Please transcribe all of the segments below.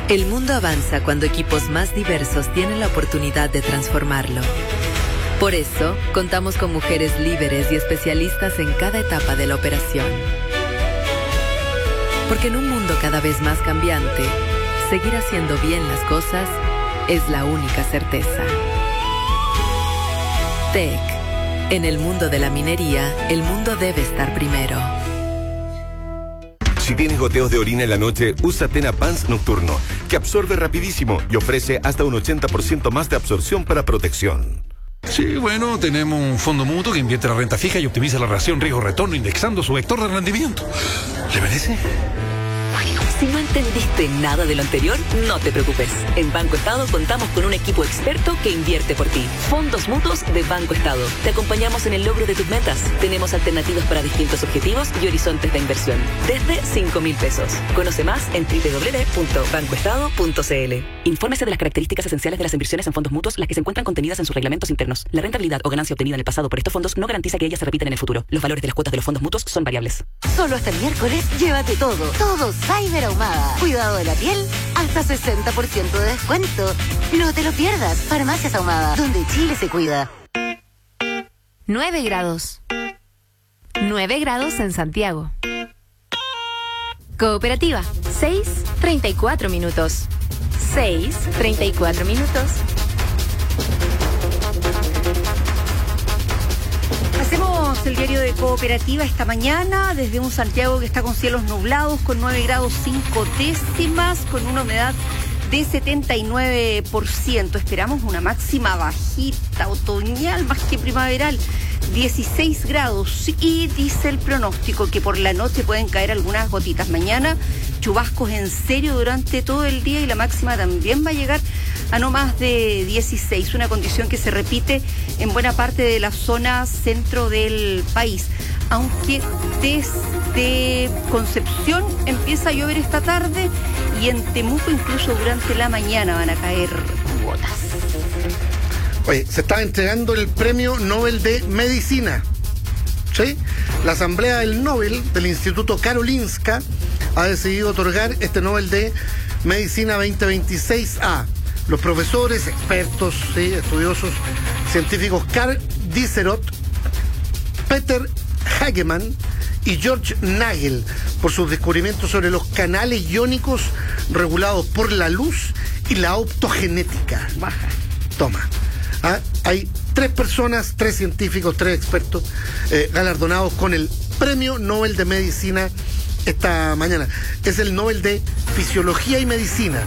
El mundo avanza cuando equipos más diversos tienen la oportunidad de transformarlo. Por eso, contamos con mujeres líderes y especialistas en cada etapa de la operación. Porque en un mundo cada vez más cambiante, seguir haciendo bien las cosas es la única certeza. TEC. En el mundo de la minería, el mundo debe estar primero. Si tienes goteos de orina en la noche, usa Tena Pants Nocturno, que absorbe rapidísimo y ofrece hasta un 80% más de absorción para protección. Sí, bueno, tenemos un fondo mutuo que invierte la renta fija y optimiza la relación riesgo-retorno indexando su vector de rendimiento. ¿Le parece? Si no entendiste nada de lo anterior, no te preocupes. En Banco Estado contamos con un equipo experto que invierte por ti. Fondos mutuos de Banco Estado. Te acompañamos en el logro de tus metas. Tenemos alternativas para distintos objetivos y horizontes de inversión. Desde 5.000 pesos. Conoce más en www.bancoestado.cl. Infórmese de las características esenciales de las inversiones en fondos mutuos, las que se encuentran contenidas en sus reglamentos internos. La rentabilidad o ganancia obtenida en el pasado por estos fondos no garantiza que ellas se repitan en el futuro. Los valores de las cuotas de los fondos mutuos son variables. Solo hasta el miércoles, llévate todo Cyber Ahumada. Cuidado de la piel, hasta 60% de descuento. No te lo pierdas. Farmacias Ahumada, donde Chile se cuida. 9 grados. 9 grados en Santiago. Cooperativa, 6:34 minutos. 6:34 minutos. Hacemos el diario de Cooperativa esta mañana desde un Santiago que está con cielos nublados, con 9 grados 5 décimas, con una humedad de 79%. Esperamos una máxima bajita, otoñal más que primaveral, 16 grados. Y dice el pronóstico que por la noche pueden caer algunas gotitas. Mañana chubascos en serio durante todo el día y la máxima también va a llegar a no más de 16, una condición que se repite en buena parte de la zona centro del país. Aunque desde Concepción empieza a llover esta tarde y en Temuco incluso durante la mañana van a caer gotas. Oye, se está entregando el Premio Nobel de Medicina. ¿Sí? La Asamblea del Nobel del Instituto Karolinska ha decidido otorgar este Nobel de Medicina 2026 a los profesores, expertos, ¿sí?, estudiosos, científicos Karl Dieseroth, Peter Hagemann y George Nagel por sus descubrimientos sobre los canales iónicos regulados por la luz y la optogenética. Baja. Toma. Hay 3 personas, 3 científicos, 3 expertos galardonados con el Premio Nobel de Medicina esta mañana. Es el Nobel de Fisiología y Medicina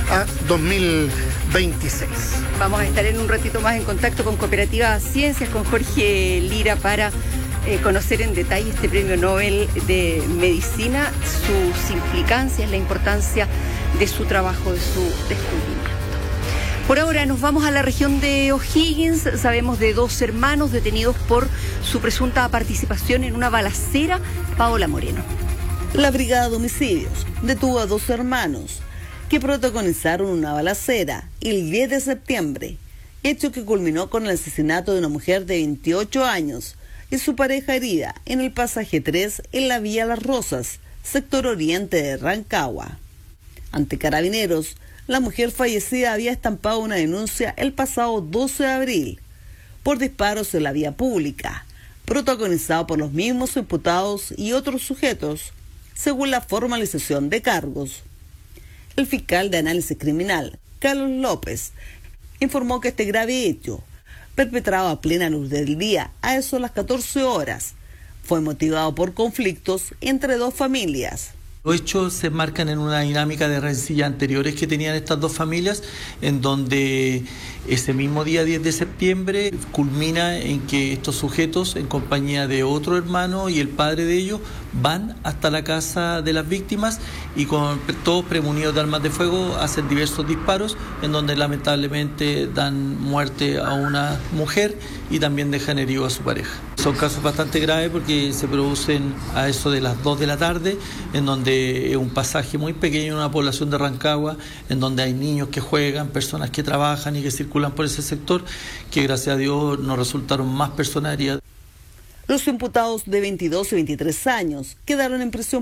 2026. Vamos a estar en un ratito más en contacto con Cooperativa Ciencias, con Jorge Lira, para conocer en detalle este Premio Nobel de Medicina, sus implicancias, la importancia de su trabajo, de su descubrimiento. Por ahora nos vamos a la región de O'Higgins. Sabemos de 2 hermanos detenidos por su presunta participación en una balacera. Paola Moreno. La Brigada de Homicidios detuvo a 2 hermanos que protagonizaron una balacera el 10 de septiembre, hecho que culminó con el asesinato de una mujer de 28 años y su pareja herida en el pasaje 3 en la vía Las Rosas, sector oriente de Rancagua. Ante Carabineros, la mujer fallecida había estampado una denuncia el pasado 12 de abril por disparos en la vía pública, protagonizado por los mismos imputados y otros sujetos, según la formalización de cargos. El fiscal de análisis criminal, Carlos López, informó que este grave hecho, perpetrado a plena luz del día a eso de las 14 horas, fue motivado por conflictos entre 2 familias. Los hechos se marcan en una dinámica de rencillas anteriores que tenían estas 2 familias, en donde ese mismo día 10 de septiembre culmina en que estos sujetos, en compañía de otro hermano y el padre de ellos, van hasta la casa de las víctimas y con todos premunidos de armas de fuego hacen diversos disparos, en donde lamentablemente dan muerte a una mujer y también dejan herido a su pareja. Son casos bastante graves porque se producen a eso de las 2 de la tarde, en donde es un pasaje muy pequeño en una población de Rancagua, en donde hay niños que juegan, personas que trabajan y que circulan por ese sector, que gracias a Dios nos resultaron más personas heridas. Los imputados de 22 y 23 años quedaron en prisión